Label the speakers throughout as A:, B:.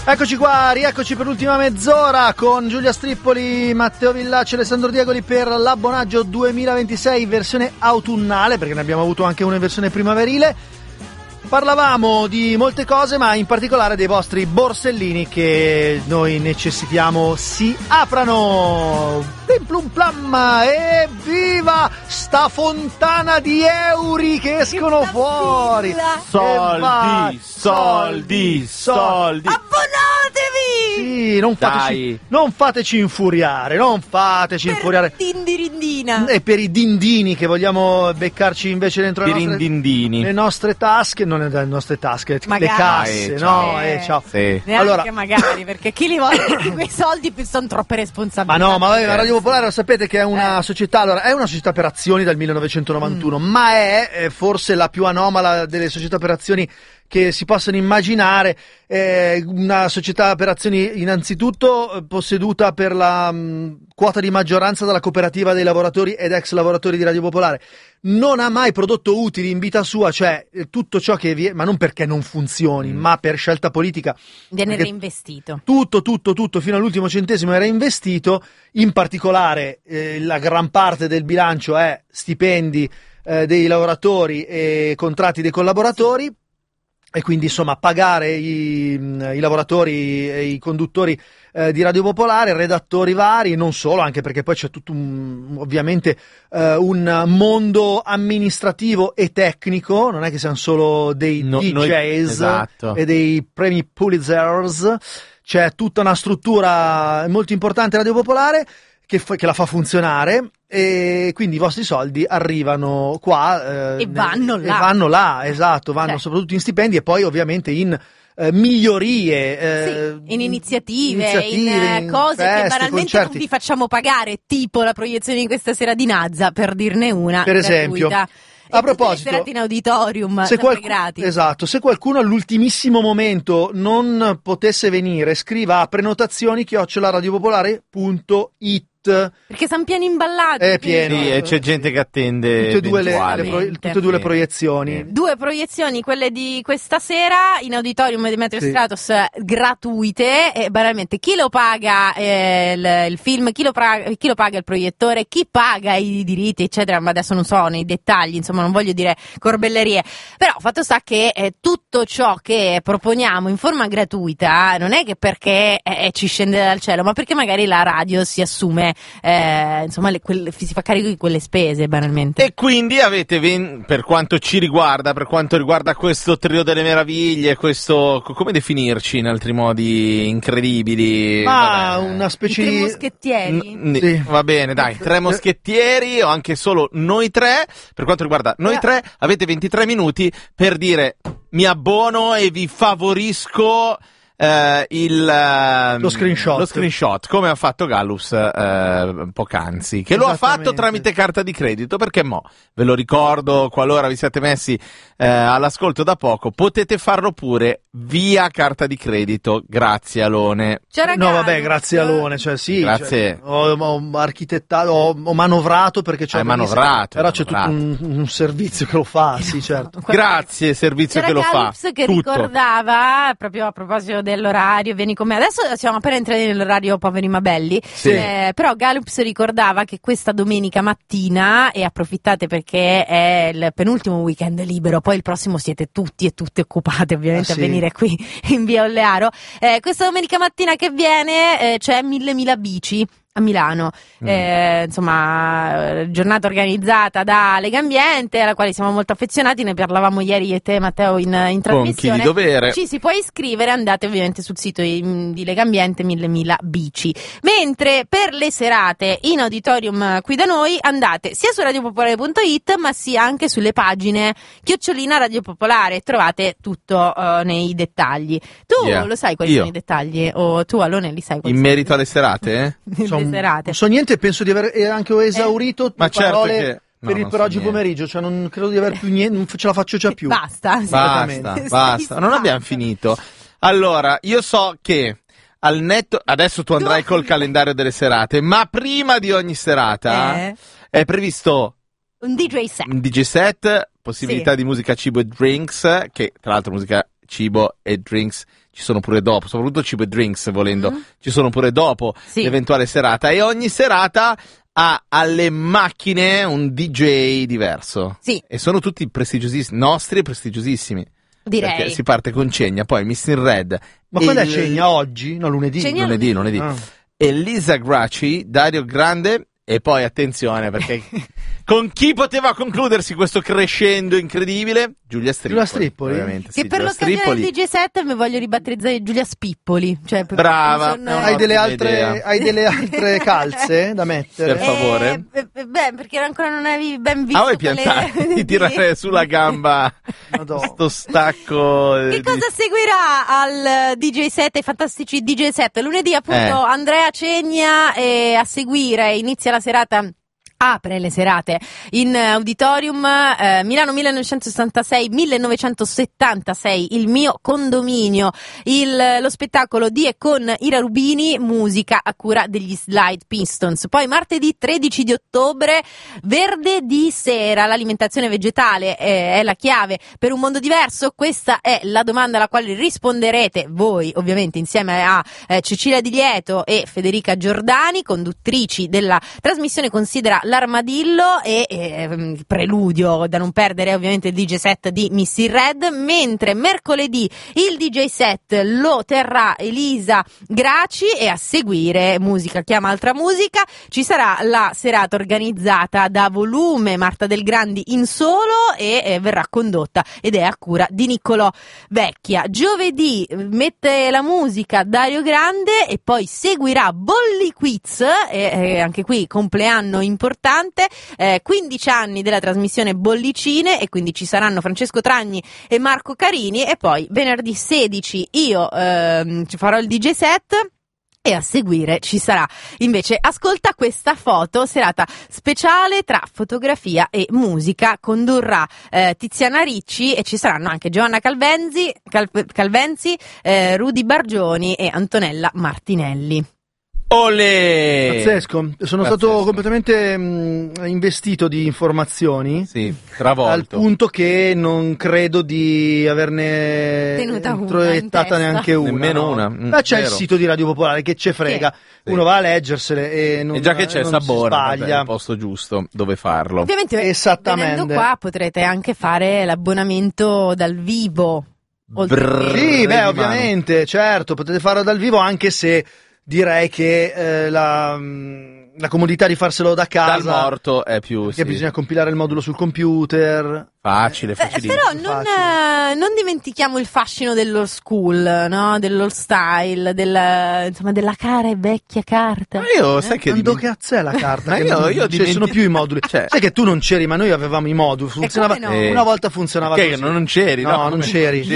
A: Eccoci qua, rieccoci per l'ultima mezz'ora con Giulia Strippoli, Matteo Villacci e Alessandro Diegoli per l'Abbonaggio 2026 versione autunnale, perché ne abbiamo avuto anche una in versione primaverile. Parlavamo di molte cose, ma in particolare dei vostri borsellini che noi necessitiamo si aprano. Plim plum plam, evviva sta fontana di euro che escono fuori.
B: Soldi.
C: Abbonatevi!
A: Sì, non fateci infuriare,
C: Dindirindina.
A: E per i dindini che vogliamo beccarci invece dentro le nostre tasche, non le nostre tasche,
C: magari.
A: le casse,
C: ciao.
A: Ciao.
B: Sì.
C: Neanche
A: Allora,
C: magari, perché chi li vuole quei soldi sono troppe responsabilità.
A: ma no, ma la Radio Popolare lo sapete che è una società, allora è una società per azioni dal 1991, ma è forse la più anomala delle società per azioni che si possano immaginare. Una società per azioni innanzitutto posseduta per la quota di maggioranza dalla cooperativa dei lavoratori ed ex lavoratori di Radio Popolare. Non ha mai prodotto utili in vita sua, cioè tutto ciò che viene, ma non perché non funzioni, ma per scelta politica.
C: Viene reinvestito.
A: Tutto, fino all'ultimo centesimo era investito, in particolare la gran parte del bilancio è stipendi dei lavoratori e contratti dei collaboratori. E quindi insomma pagare i lavoratori e i conduttori di Radio Popolare, redattori vari, non solo, anche perché poi c'è tutto ovviamente un mondo amministrativo e tecnico, non è che siano solo dei DJs
B: esatto.
A: E dei premi Pulitzers, c'è tutta una struttura molto importante Radio Popolare che la fa funzionare. E quindi i vostri soldi arrivano qua
C: e vanno
A: là, esatto, vanno soprattutto in stipendi e poi ovviamente in migliorie,
C: in iniziative, in cose
A: feste,
C: che banalmente
A: concerti.
C: non vi facciamo pagare, tipo la proiezione di questa sera di Nazza, per dirne una,
A: per esempio.
C: gratuita.
A: A proposito,
C: serate in auditorium, gratis.
A: Esatto, se qualcuno all'ultimissimo momento non potesse venire, scriva a prenotazioni@radiopopolare.it.
C: Perché sono pieni imballati.
A: È pieno.
B: Sì, e c'è gente che attende
A: tutte e due le proiezioni.
C: Due proiezioni, quelle di questa sera in auditorium di Metro Stratos, gratuite, e banalmente chi lo paga il film, chi lo paga il proiettore, chi paga i diritti eccetera, ma adesso non so nei dettagli, insomma non voglio dire corbellerie, però fatto sta che tutto ciò che proponiamo in forma gratuita non è che perché ci scende dal cielo, ma perché magari la radio si assume insomma si fa carico di quelle spese banalmente.
B: E quindi avete per quanto ci riguarda, per quanto riguarda questo trio delle meraviglie, questo, come definirci in altri modi incredibili?
A: Una specie
C: di
A: di
C: moschettieri.
A: Sì.
B: Va bene, dai, 3 moschettieri o anche solo noi 3. Per quanto riguarda noi 3 avete 23 minuti per dire mi abbono e vi favorisco lo screenshot, come ha fatto Gallups poc'anzi, che lo ha fatto tramite carta di credito, perché ve lo ricordo, qualora vi siete messi all'ascolto da poco, potete farlo pure via carta di credito. Grazie Alone.
A: No vabbè, grazie Alone, cioè sì,
B: grazie.
A: Ho architettato, ho manovrato, perché c'è
B: manovrato,
A: però c'è tutto un servizio che lo fa, sì, certo.
B: Grazie, servizio che lo fa.
C: Gallups che
B: tutto.
C: Ricordava, proprio a proposito dell'orario, vieni con me. Adesso siamo appena entrati nell'orario Poveri ma Belli, però Gallups ricordava che questa domenica mattina, e approfittate perché è il penultimo weekend libero, poi il prossimo siete tutti e tutte occupate ovviamente a venire qui in via Ollearo, questa domenica mattina che viene c'è 1000 bici a Milano, insomma giornata organizzata da Legambiente, alla quale siamo molto affezionati, ne parlavamo ieri e te Matteo in trasmissione.
B: Con chi di dovere.
C: Ci si può iscrivere, andate ovviamente sul sito di Legambiente, 1000 bici, mentre per le serate in auditorium qui da noi andate sia su radiopopolare.it ma sia anche sulle pagine @ Radio Popolare, trovate tutto nei dettagli. Tu lo sai quali sono i dettagli, o tu Alone li sai quali
B: in merito alle serate?
C: serate.
A: Non so niente, penso di aver anche esaurito
B: ma
A: parole
B: certo
A: per per oggi pomeriggio, cioè non credo di aver più niente, non ce la faccio già più.
C: Basta,
B: non abbiamo finito. Allora, io so che al netto, adesso tu andrai col calendario delle serate, ma prima di ogni serata è previsto
C: un DJ set,
B: possibilità di musica, cibo e drinks, che tra l'altro musica cibo e drinks ci sono pure dopo, soprattutto cibo e drinks volendo, ci sono pure dopo l'eventuale serata, e ogni serata ha alle macchine un DJ diverso.
C: Sì.
B: E sono tutti prestigiosissimi, nostri e prestigiosissimi.
C: Direi.
B: Perché si parte con Cegna, poi Mr. Red.
A: Ma quando è Cegna? Oggi? No, lunedì.
C: Cegna
B: Lunedì.
A: Ah.
B: Elisa Gracci, Dario Grande, e poi attenzione perché con chi poteva concludersi questo crescendo incredibile? Giulia Strippoli.
A: Ovviamente,
C: che per l'occasione del DJ set mi voglio ribattezzare Giulia Spippoli. Cioè,
B: brava.
A: Hai delle altre calze da mettere?
B: Per favore.
C: Perché ancora non avevi ben visto.
B: Vuoi piantare di tirare sulla gamba sto stacco?
C: Che cosa seguirà al DJ set, ai fantastici DJ set? Lunedì appunto Andrea Cegna, e a seguire inizia la serata. Apre le serate in Auditorium, Milano 1976, il mio condominio, lo spettacolo di e con Ira Rubini, musica a cura degli Slide Pistons. Poi martedì 13 di ottobre, Verde di sera, l'alimentazione vegetale è la chiave per un mondo diverso? Questa è la domanda alla quale risponderete voi, ovviamente insieme a Cecilia Di Lieto e Federica Giordani, conduttrici della trasmissione Considera l'Armadillo, e preludio da non perdere ovviamente il DJ set di Missy Red, mentre mercoledì il DJ set lo terrà Elisa Gracci, e a seguire Musica chiama altra musica ci sarà la serata organizzata da Volume, Marta Del Grandi in solo, e verrà condotta ed è a cura di Niccolò Vecchia. Giovedì mette la musica Dario Grande, e poi seguirà Bolli Quiz, e anche qui compleanno importante, 15 anni della trasmissione Bollicine, e quindi ci saranno Francesco Tragni e Marco Carini, e poi venerdì 16 io ci farò il DJ set. E a seguire ci sarà invece Ascolta questa foto, serata speciale tra fotografia e musica, condurrà Tiziana Ricci, e ci saranno anche Giovanna Calvenzi, Rudy Bargioni e Antonella Martinelli.
B: Olè!
A: Pazzesco, sono stato completamente investito di informazioni,
B: travolto,
A: al punto che non credo di averne introiettata neanche una.
B: Nemmeno una.
A: Ma c'è il sito di Radio Popolare, che ce frega, uno va a leggersele e
B: già che c'è Sabora, è il posto giusto dove farlo.
C: Ovviamente venendo qua potrete anche fare l'abbonamento dal vivo.
A: Ovviamente, certo, potete farlo dal vivo, anche se direi che la comodità di farselo da casa
B: dal morto è più,
A: perché bisogna compilare il modulo sul computer,
B: facilissimo.
C: Però non dimentichiamo il fascino dell'old school, no? Dell'old style, della cara e vecchia carta.
B: Ma io sai che
A: dove cazzo è la carta?
B: Ma io
A: sono più i moduli, sai che tu non c'eri, ma noi avevamo i moduli, funzionava una volta, funzionava così.
B: Non c'eri,
A: non c'eri.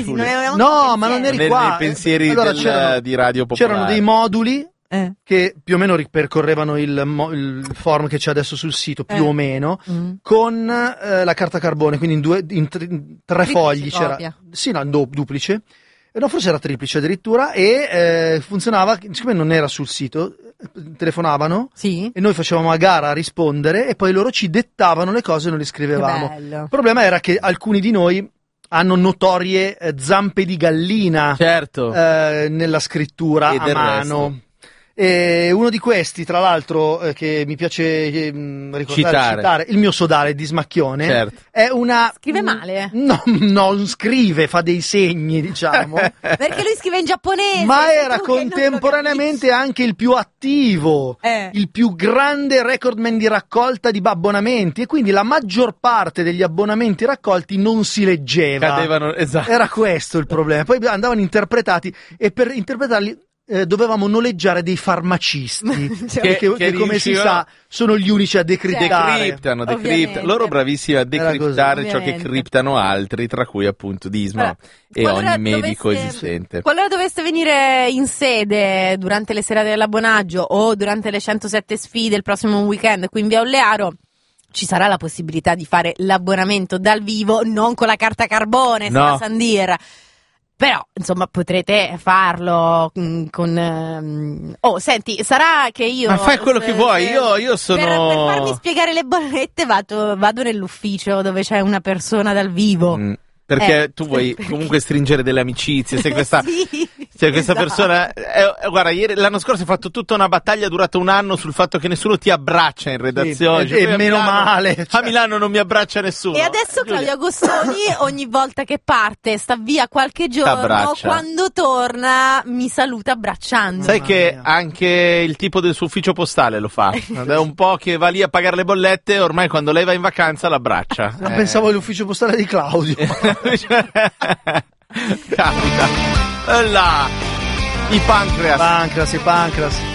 C: No,
A: ma non eri qua.
B: Nei pensieri di Radio Popolare
A: c'erano dei moduli che più o meno ripercorrevano il form che c'è adesso sul sito, più o meno, con la carta carbone, quindi in tre fogli c'era. Duplice. No, forse era triplice addirittura, e funzionava, siccome non era sul sito, telefonavano e noi facevamo a gara a rispondere, e poi loro ci dettavano le cose e noi le scrivevamo. Il problema era che alcuni di noi hanno notorie zampe di gallina nella scrittura a mano. E uno di questi, tra l'altro, che mi piace citare, il mio sodale di Smacchione, è una...
C: Scrive male?
A: No, non scrive, fa dei segni, diciamo.
C: Perché lui scrive in giapponese.
A: Ma era contemporaneamente anche il più attivo, il più grande recordman di raccolta di abbonamenti, e quindi la maggior parte degli abbonamenti raccolti non si leggeva.
B: Cadevano, esatto.
A: Era questo il problema. Poi andavano interpretati, e per interpretarli dovevamo noleggiare dei farmacisti che come si sa sono gli unici a decriptare.
B: Decriptano. Loro bravissimi a decriptare ciò che criptano altri, tra cui appunto Disma e ogni medico esistente.
C: Qualora doveste venire in sede durante le serate dell'abbonaggio o durante le 107 sfide il prossimo weekend qui in via Ollearo, ci sarà la possibilità di fare l'abbonamento dal vivo, non con la carta carbone, la Sandir. Però, insomma, potrete farlo con... senti, sarà che io...
B: Ma fai quello che vuoi, io sono...
C: Per farmi spiegare le bollette vado nell'ufficio dove c'è una persona dal vivo.
B: Perché tu vuoi comunque stringere delle amicizie, sei questa,
C: Sì,
B: questa
C: esatto.
B: persona. Guarda, l'anno scorso hai fatto tutta una battaglia durata un anno sul fatto che nessuno ti abbraccia in redazione.
A: Sì, e
B: Poi a
A: meno
B: Milano-
A: male.
B: A Milano non mi abbraccia nessuno.
C: E adesso
B: Giulia.
C: Claudio Agostoni ogni volta che parte sta via qualche giorno,
B: T'abbraccia.
C: quando torna mi saluta abbracciando.
B: Sai
A: Mamma
B: che
A: mia.
B: anche il tipo del suo ufficio postale lo fa. È un po' che va lì a pagare le bollette, ormai quando lei va in vacanza l'abbraccia.
A: Pensavo all'ufficio postale di Claudio.
B: Capita. Là. I pancreas.
A: Pancras, i pancras.